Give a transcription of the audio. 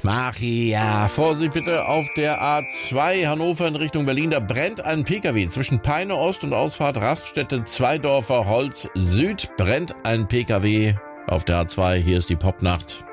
Ach ja, Vorsicht bitte auf der A2 Hannover in Richtung Berlin. Da brennt ein Pkw zwischen Peine Ost und Ausfahrt Raststätte Zweidorfer Holz Süd. Brennt ein Pkw auf der A2. Hier ist die Popnacht.